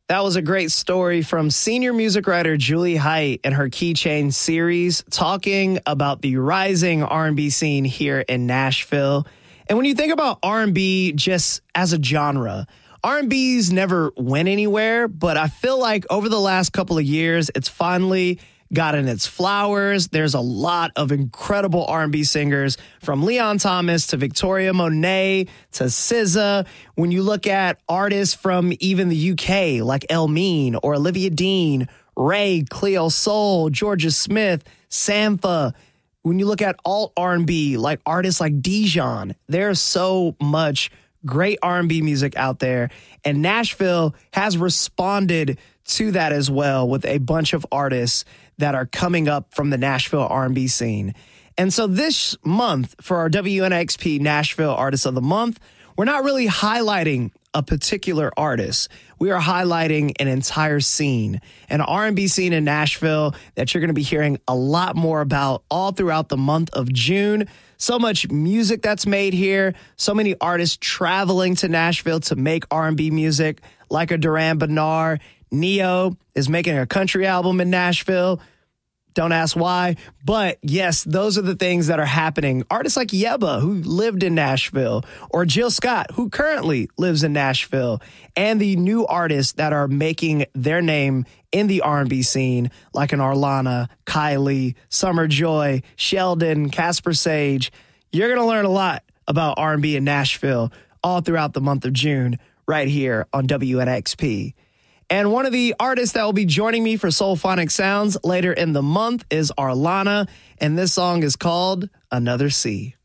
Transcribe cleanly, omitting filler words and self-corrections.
That was a great story from senior music writer Julie Height and her Keychain series, talking about the rising R&B scene here in Nashville. And when you think about R&B just as a genre, R&B's never went anywhere, but I feel like over the last couple of years, it's finally gotten its flowers. There's a lot of incredible R&B singers, from Leon Thomas to Victoria Monet to SZA. When you look at artists from even the UK, like Elmine or Olivia Dean, Ray, Cleo Sol, Georgia Smith, Sampha. When you look at alt R&B, like artists like Dijon, there's so much great R&B music out there. And Nashville has responded to that as well, with a bunch of artists that are coming up from the Nashville R&B scene. And so this month, for our WNXP Nashville Artist of the Month, we're not really highlighting a particular artist. We are highlighting an entire scene, an R&B scene in Nashville that you're going to be hearing a lot more about all throughout the month of June. So much music that's made here, so many artists traveling to Nashville to make R&B music, like a Duran Bernard. Neo is making a country album in Nashville. Don't ask why. But yes, those are the things that are happening. Artists like Yebba, who lived in Nashville, or Jill Scott, who currently lives in Nashville, and the new artists that are making their name in the R&B scene, like an Arlana, Kylie, Summer Joy, Sheldon, Casper Sage. You're going to learn a lot about R&B in Nashville all throughout the month of June right here on WNXP. And one of the artists that will be joining me for Soulphonic Sounds later in the month is Arlana, and this song is called Another Sea.